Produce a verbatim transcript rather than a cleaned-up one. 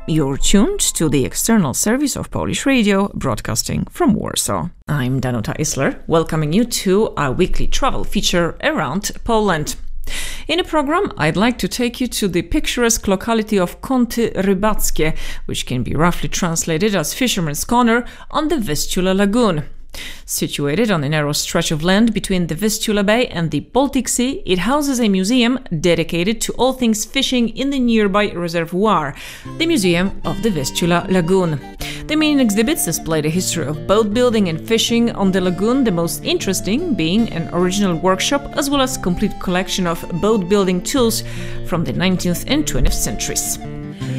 You're tuned to the external service of Polish Radio, broadcasting from Warsaw. I'm Danuta Isler, welcoming you to our weekly travel feature around Poland. In the program, I'd like to take you to the picturesque locality of Kąty Rybackie, which can be roughly translated as Fisherman's Corner on the Vistula Lagoon. Situated on a narrow stretch of land between the Vistula Bay and the Baltic Sea, it houses a museum dedicated to all things fishing in the nearby reservoir, the Museum of the Vistula Lagoon. The main exhibits display the history of boat building and fishing on the lagoon, the most interesting being an original workshop as well as a complete collection of boat building tools from the nineteenth and twentieth centuries.